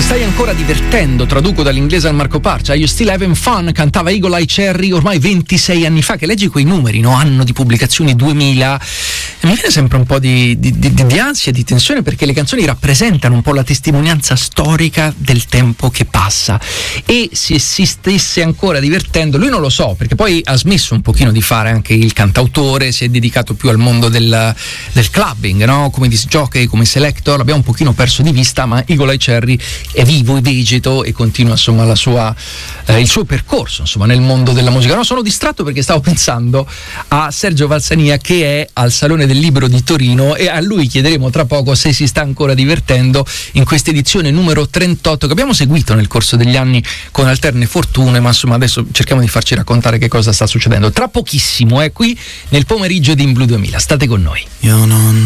stai ancora divertendo, traduco dall'inglese al Marco Parcia. You still having fun, cantava Eagle Eye Cherry ormai 26 anni fa, che leggi quei numeri, no? Anno di pubblicazioni 2000, e mi viene sempre un po' di ansia, di tensione, perché le canzoni rappresentano un po' la testimonianza storica del tempo che passa, e se si stesse ancora divertendo, lui non lo so, perché poi ha smesso un pochino di fare anche il cantautore, si è dedicato più al mondo del clubbing, no? Come disc jockey, come selector, l'abbiamo un pochino perso di vista, ma Eagle Eye Cherry è vivo e vegeto e continua, insomma, il suo percorso, insomma, nel mondo della musica. No, sono distratto perché stavo pensando a Sergio Valsania, che è al Salone del Libro di Torino, e a lui chiederemo tra poco se si sta ancora divertendo in questa edizione numero 38 che abbiamo seguito nel corso degli anni con alterne fortune, ma insomma adesso cerchiamo di farci raccontare che cosa sta succedendo tra pochissimo, qui nel pomeriggio di In Blu 2000. State con noi. Io non